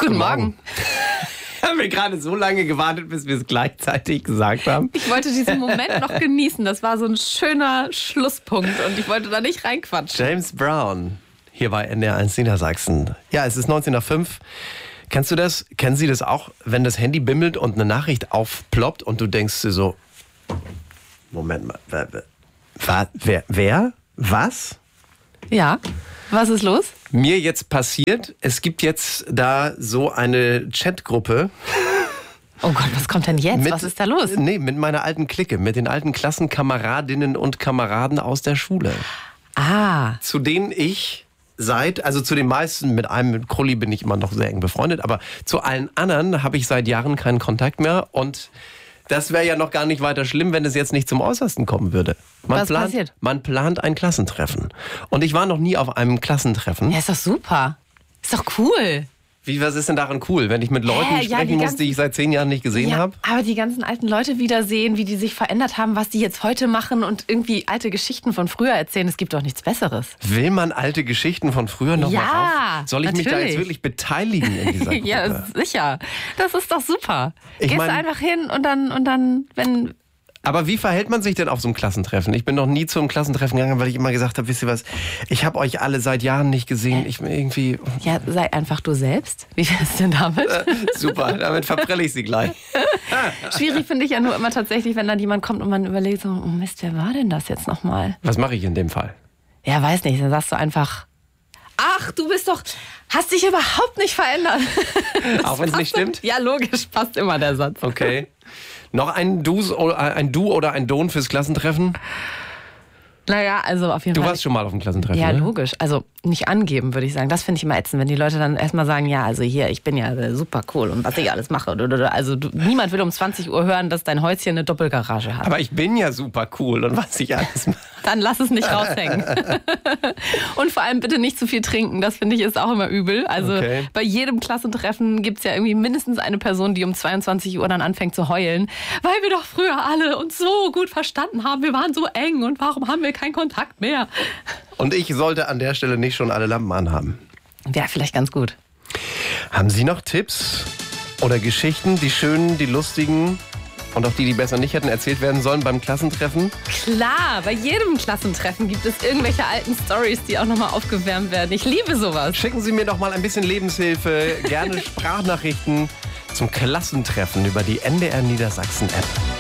Guten Morgen. Haben wir gerade so lange gewartet, bis wir es gleichzeitig gesagt haben. Ich wollte diesen Moment noch genießen. Das war so ein schöner Schlusspunkt und ich wollte da nicht reinquatschen. James Brown, hier bei NDR1 Niedersachsen. Ja, es ist 19:05 Uhr. Kennst du das? Kennen Sie das auch, wenn das Handy bimmelt und eine Nachricht aufploppt und du denkst dir so, Moment mal, wer? Was? Ja, was ist los? Mir jetzt passiert, es gibt jetzt da so eine Chatgruppe. Oh Gott, was kommt denn jetzt? Was ist da los? Nee, mit meiner alten Clique, mit den alten Klassenkameradinnen und Kameraden aus der Schule. Zu denen ich zu den meisten, mit Krulli bin ich immer noch sehr eng befreundet, aber zu allen anderen habe ich seit Jahren keinen Kontakt mehr und das wäre ja noch gar nicht weiter schlimm, wenn es jetzt nicht zum Äußersten kommen würde. Was passiert? Man plant ein Klassentreffen. Und ich war noch nie auf einem Klassentreffen. Ja, ist doch super. Ist doch cool. Was ist denn daran cool, wenn ich mit Leuten sprechen muss, die ich seit 10 Jahren nicht gesehen habe? Aber die ganzen alten Leute wiedersehen, wie die sich verändert haben, was die jetzt heute machen und irgendwie alte Geschichten von früher erzählen. Es gibt doch nichts Besseres. Will man alte Geschichten von früher noch mal rauf? Soll ich mich da jetzt wirklich beteiligen in dieser Gruppe? Ja, sicher. Das ist doch super. Gehst einfach hin und dann, wenn... Aber wie verhält man sich denn auf so einem Klassentreffen? Ich bin noch nie zu einem Klassentreffen gegangen, weil ich immer gesagt habe, wisst ihr was, ich habe euch alle seit Jahren nicht gesehen. Ich bin irgendwie... Ja, sei einfach du selbst. Wie wär's denn damit? Super, damit verprelle ich sie gleich. Schwierig finde ich ja nur immer tatsächlich, wenn dann jemand kommt und man überlegt so, oh Mist, wer war denn das jetzt nochmal? Was mache ich in dem Fall? Ja, weiß nicht, dann sagst du einfach, ach, hast dich überhaupt nicht verändert. Auch wenn es nicht stimmt? Ja, logisch, passt immer der Satz. Okay. Noch ein Du oder ein Don fürs Klassentreffen? Naja, also auf jeden Fall. Du warst schon mal auf dem Klassentreffen, ja, ne? logisch. Also nicht angeben, würde ich sagen. Das finde ich immer ätzend, wenn die Leute dann erstmal sagen, ja, also hier, ich bin ja super cool und was ich alles mache. Also niemand will um 20 Uhr hören, dass dein Häuschen eine Doppelgarage hat. Aber ich bin ja super cool und was ich alles mache. Dann lass es nicht raushängen. Und vor allem bitte nicht zu viel trinken, das finde ich ist auch immer übel. Also bei jedem Klassentreffen gibt es ja irgendwie mindestens eine Person, die um 22 Uhr dann anfängt zu heulen, weil wir doch früher alle uns so gut verstanden haben, wir waren so eng und warum haben wir keinen Kontakt mehr? Und ich sollte an der Stelle nicht schon alle Lampen anhaben. Ja, vielleicht ganz gut. Haben Sie noch Tipps oder Geschichten, die schönen, die lustigen und auch die besser nicht hätten erzählt werden sollen beim Klassentreffen? Klar, bei jedem Klassentreffen gibt es irgendwelche alten Storys, die auch nochmal aufgewärmt werden. Ich liebe sowas. Schicken Sie mir doch mal ein bisschen Lebenshilfe, gerne Sprachnachrichten zum Klassentreffen über die NDR Niedersachsen App.